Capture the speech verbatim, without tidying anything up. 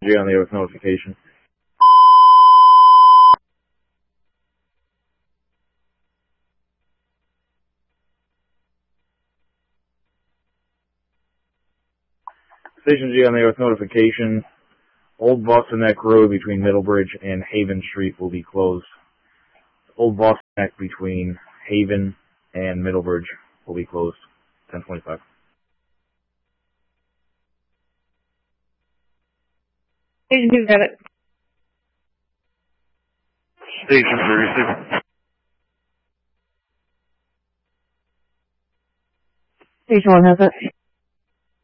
G on the air with notification. Station G on the air with notification. Old Boston Neck Road between Middlebridge and Haven Street will be closed. Old Boston Neck between Haven and Middlebridge will be closed. ten twenty-five. Station two, got it. Station three. Station one has it.